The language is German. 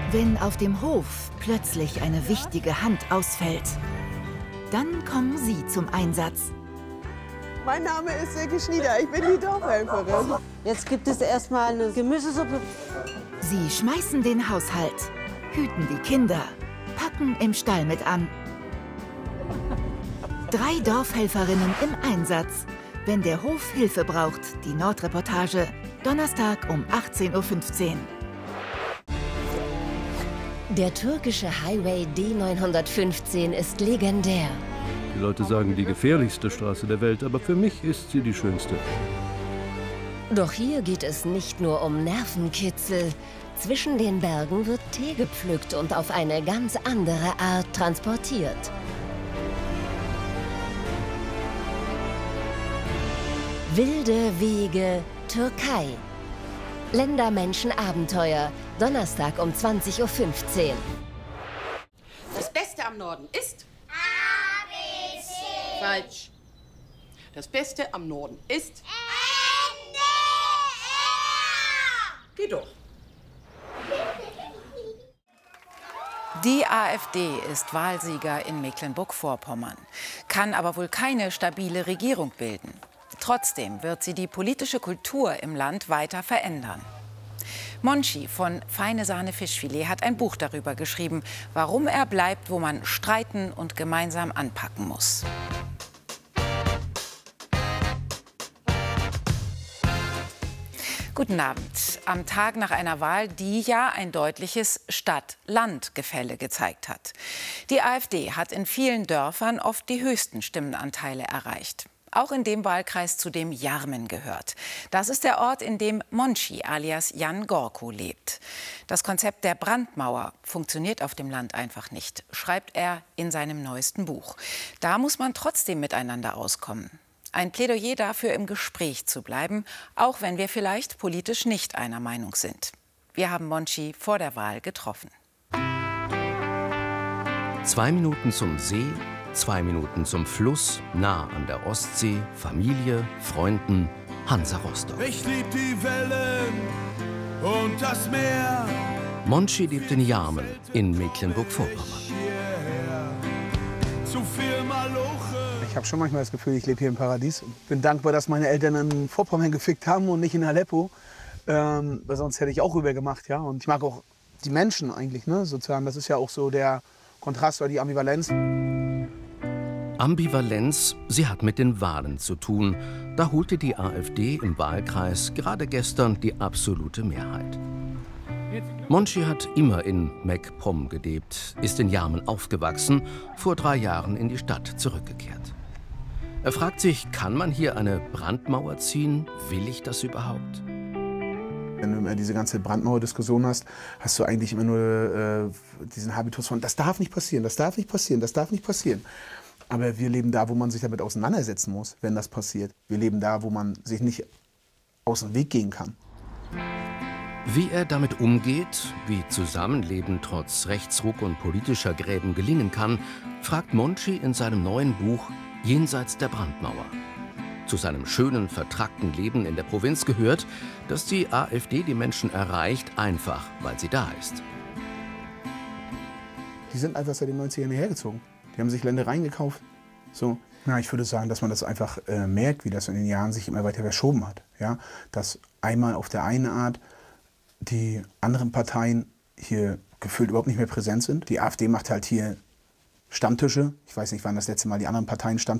Wenn auf dem Hof plötzlich eine wichtige Hand ausfällt, dann kommen Sie zum Einsatz. Mein Name ist Silke Schnieder, ich bin die Dorfhelferin. Jetzt gibt es erstmal eine Gemüsesuppe. Sie schmeißen den Haushalt, hüten die Kinder, packen im Stall mit an. 3 Dorfhelferinnen im Einsatz, wenn der Hof Hilfe braucht. Die Nordreportage, Donnerstag um 18:15 Uhr. Der türkische Highway D915 ist legendär. Die Leute sagen, die gefährlichste Straße der Welt, aber für mich ist sie die schönste. Doch hier geht es nicht nur um Nervenkitzel. Zwischen den Bergen wird Tee gepflückt und auf eine ganz andere Art transportiert. Wilde Wege, Türkei. Länder, Menschen, Abenteuer. Donnerstag um 20:15 Uhr. Das Beste am Norden ist? ABC. Falsch. Das Beste am Norden ist? NDR. Geh doch. Die AfD ist Wahlsieger in Mecklenburg-Vorpommern, kann aber wohl keine stabile Regierung bilden. Trotzdem wird sie die politische Kultur im Land weiter verändern. Monchi von Feine Sahne Fischfilet hat ein Buch darüber geschrieben, warum er bleibt, wo man streiten und gemeinsam anpacken muss. Guten Abend. Am Tag nach einer Wahl, die ja ein deutliches Stadt-Land-Gefälle gezeigt hat. Die AfD hat in vielen Dörfern oft die höchsten Stimmenanteile erreicht. Auch in dem Wahlkreis, zu dem Jarmen gehört. Das ist der Ort, in dem Monchi alias Jan Gorko lebt. Das Konzept der Brandmauer funktioniert auf dem Land einfach nicht, schreibt er in seinem neuesten Buch. Da muss man trotzdem miteinander auskommen. Ein Plädoyer dafür, im Gespräch zu bleiben, auch wenn wir vielleicht politisch nicht einer Meinung sind. Wir haben Monchi vor der Wahl getroffen. 2 Minuten zum See, 2 Minuten zum Fluss, nah an der Ostsee, Familie, Freunden, Hansa Rostock. Ich lieb die Wellen und das Meer. Monchi lebt in Jarmen in Mecklenburg-Vorpommern. Zu viel Maloche. Ich habe schon manchmal das Gefühl, ich lebe hier im Paradies. Bin dankbar, dass meine Eltern in Vorpommern gefickt haben und nicht in Aleppo. Weil sonst hätte ich auch rüber gemacht, ja. Und ich mag auch die Menschen eigentlich, ne, sozusagen. Das ist ja auch so der Kontrast oder die Ambivalenz. Ambivalenz, sie hat mit den Wahlen zu tun. Da holte die AfD im Wahlkreis gerade gestern die absolute Mehrheit. Monchi hat immer in MacPom gelebt, ist in Jarmen aufgewachsen, vor 3 Jahren in die Stadt zurückgekehrt. Er fragt sich, kann man hier eine Brandmauer ziehen? Will ich das überhaupt? Wenn du immer diese ganze Brandmauer-Diskussion hast, hast du eigentlich immer nur diesen Habitus von, das darf nicht passieren, das darf nicht passieren, das darf nicht passieren. Aber wir leben da, wo man sich damit auseinandersetzen muss, wenn das passiert. Wir leben da, wo man sich nicht aus dem Weg gehen kann. Wie er damit umgeht, wie Zusammenleben trotz Rechtsruck und politischer Gräben gelingen kann, fragt Monchi in seinem neuen Buch Jenseits der Brandmauer. Zu seinem schönen, vertrackten Leben in der Provinz gehört, dass die AfD die Menschen erreicht, einfach weil sie da ist. Die sind einfach seit den 90ern hierher gezogen. Die haben sich Ländereien gekauft. So. Ja, ich würde sagen, dass man das einfach merkt, wie das in den Jahren sich immer weiter verschoben hat. Ja? Dass einmal auf der einen Art die anderen Parteien hier gefühlt überhaupt nicht mehr präsent sind. Die AfD macht halt hier Stammtische. Ich weiß nicht, wann das letzte Mal die anderen Parteien Stammtische